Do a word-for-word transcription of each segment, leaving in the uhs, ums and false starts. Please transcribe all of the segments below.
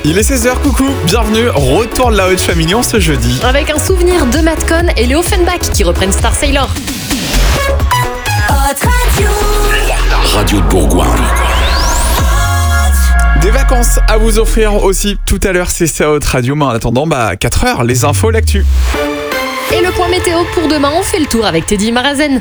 Il est seize heures, coucou, bienvenue, retour de la Haute Family en ce jeudi. Avec un souvenir de Matt Cohn et les Offenbach qui reprennent Star Sailor. Haute Radio. La radio de Bourgoin. Des vacances à vous offrir aussi tout à l'heure, c'est ça Haute Radio, mais en attendant, bah quatre heures, les infos, l'actu. Et le point météo pour demain, on fait le tour avec Teddy Marazen.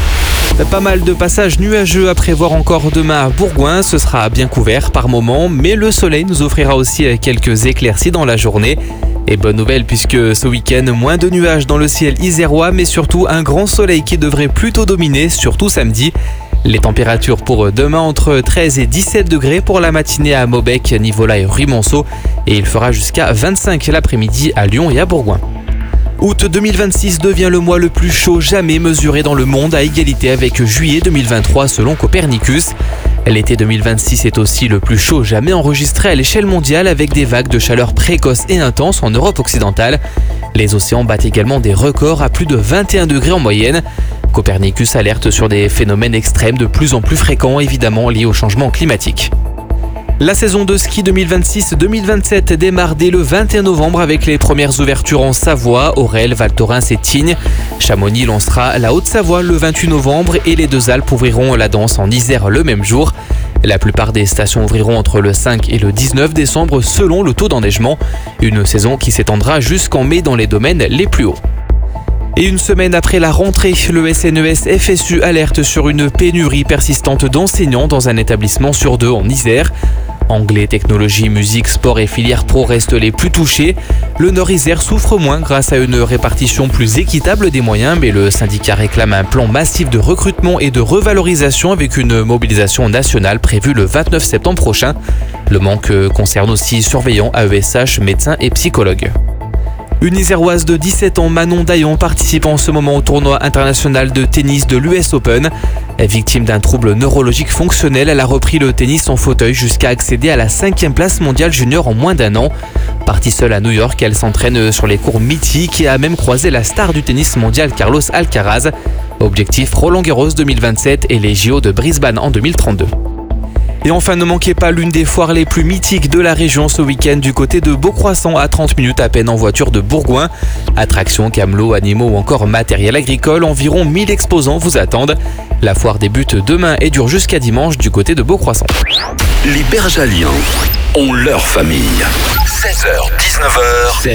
Pas mal de passages nuageux à prévoir encore demain à Bourgoin. Ce sera bien couvert par moments, mais le soleil nous offrira aussi quelques éclaircies dans la journée. Et bonne nouvelle puisque ce week-end, moins de nuages dans le ciel isérois, mais surtout un grand soleil qui devrait plutôt dominer, surtout samedi. Les températures pour demain entre treize et dix-sept degrés pour la matinée à Maubec, Nivola et Ruy-Monceau. Et il fera jusqu'à vingt-cinq l'après-midi à Lyon et à Bourgoin. Août deux mille vingt-six devient le mois le plus chaud jamais mesuré dans le monde, à égalité avec juillet deux mille vingt-trois selon Copernicus. L'été deux mille vingt-six est aussi le plus chaud jamais enregistré à l'échelle mondiale, avec des vagues de chaleur précoces et intenses en Europe occidentale. Les océans battent également des records à plus de vingt et un degrés en moyenne. Copernicus alerte sur des phénomènes extrêmes de plus en plus fréquents, évidemment liés au changement climatique. La saison de ski deux mille vingt-six deux mille vingt-sept démarre dès le vingt et un novembre avec les premières ouvertures en Savoie, Aurel, Val Thorens et Tignes. Chamonix lancera la Haute-Savoie le vingt-huit novembre et les deux Alpes ouvriront la danse en Isère le même jour. La plupart des stations ouvriront entre le cinq et le dix-neuf décembre selon le taux d'enneigement. Une saison qui s'étendra jusqu'en mai dans les domaines les plus hauts. Et une semaine après la rentrée, le S N E S F S U alerte sur une pénurie persistante d'enseignants dans un établissement sur deux en Isère. Anglais, technologie, musique, sport et filières pro restent les plus touchés. Le Nord-Isère souffre moins grâce à une répartition plus équitable des moyens, mais le syndicat réclame un plan massif de recrutement et de revalorisation avec une mobilisation nationale prévue le vingt-neuf septembre prochain. Le manque concerne aussi surveillants, A E S H, médecins et psychologues. Une Iséroise de dix-sept ans, Manon Daillon, participe en ce moment au tournoi international de tennis de l'U S Open. Victime d'un trouble neurologique fonctionnel, elle a repris le tennis en fauteuil jusqu'à accéder à la cinquième place mondiale junior en moins d'un an. Partie seule à New York, elle s'entraîne sur les cours mythiques et a même croisé la star du tennis mondial Carlos Alcaraz. Objectif Roland-Garros deux mille vingt-sept et les J O de Brisbane en deux mille trente-deux. Et enfin, ne manquez pas l'une des foires les plus mythiques de la région ce week-end du côté de Beaucroissant, à trente minutes à peine en voiture de Bourgoin. Attractions, camelots, animaux ou encore matériel agricole, environ mille exposants vous attendent. La foire débute demain et dure jusqu'à dimanche du côté de Beaucroissant. Les Bergaliens ont leur famille. seize heures dix-neuf heures.